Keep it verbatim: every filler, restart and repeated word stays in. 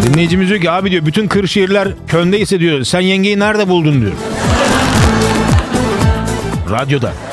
Dinleyicimiz diyor ki abi diyor bütün Kırşehirler Köln'deyse diyor sen yengeyi nerede buldun diyor. Radyoda.